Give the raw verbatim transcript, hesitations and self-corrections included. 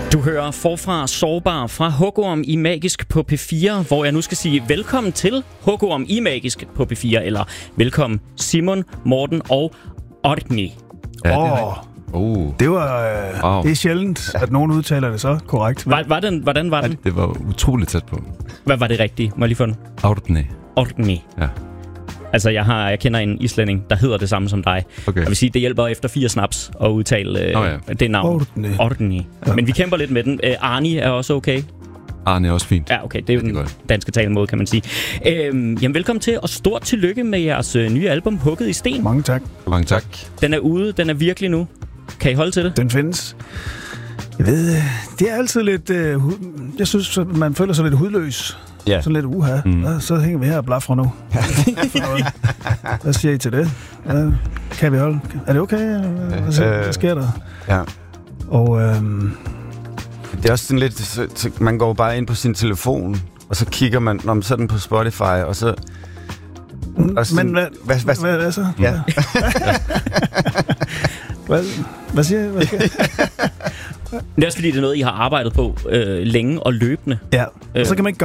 Du hører Forfra Sårbar fra Hugorm i Magisk på P fire, hvor jeg nu skal sige velkommen til Hugorm i Magisk på P fire, eller velkommen Simon, Morten og Orkney. Ja, Åh, Uh. det var øh, Wow. det er sjældent, at nogen udtaler det så korrekt. Var, var den, hvordan var den? Det var utroligt tæt på. Hvad var det rigtige? Må jeg lige få den? Orkney. Orkney. Ja. Altså, jeg, har, jeg kender en islænding, der hedder det samme som dig. Okay. Jeg vil sige, det hjælper efter fire snaps at udtale øh, Nå ja. det navn. Orkney. Orkney. Ja. Men vi kæmper lidt med den. Øh, Arnie er også okay. Arne er også fint. Ja, okay. Det er jo Rigtig den godt. danske talemåde, kan man sige. Øhm, jamen, velkommen til, og stort tillykke med jeres øh, nye album, Hugget i Sten. Mange tak. Mange tak. Den er ude. Den er virkelig nu. Kan I holde til det? Den findes. Jeg ved, øh, det er altid lidt... Øh, hu- jeg synes, at man føler sig lidt hudløs. Ja. Sådan lidt uha. Mm. Ja, så hænger vi her og blaffer nu. Hvad siger I til det? Ja, kan vi holde? Er det okay? Hvad, sker, Øh, hvad sker der? Ja. Og øhm, Det er også sådan lidt, så, så man går bare ind på sin telefon, og så kigger man, når man så er den på Spotify, og så... Og sådan, men hvad, hvad, hvad, hvad, hvad så? Ja. hvad, hvad siger I? Hvad sker? Det er også fordi, det er noget, I har arbejdet på øh, længe og løbende. Ja, og så kan man ikke